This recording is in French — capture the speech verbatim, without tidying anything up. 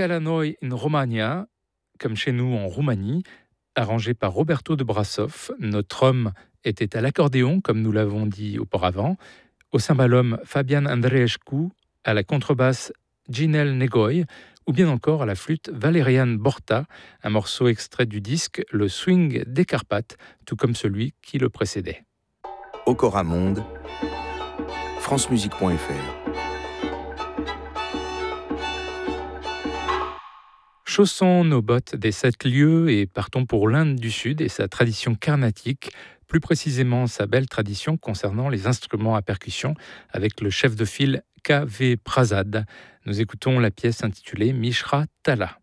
la noi in Romagna, comme chez nous en Roumanie, arrangé par Roberto de Brassov. Notre homme était à l'accordéon, comme nous l'avons dit auparavant, au cymbalum Fabian Andreescu, à la contrebasse Ginel Negoy, ou bien encore à la flûte Valerian Borta, un morceau extrait du disque Le Swing des Carpates, tout comme celui qui le précédait. Okora Monde, francemusique point f r. Chaussons nos bottes des sept lieux et partons pour l'Inde du Sud et sa tradition carnatique, plus précisément sa belle tradition concernant les instruments à percussion avec le chef de file K V Prasad. Nous écoutons la pièce intitulée Mishra Tala.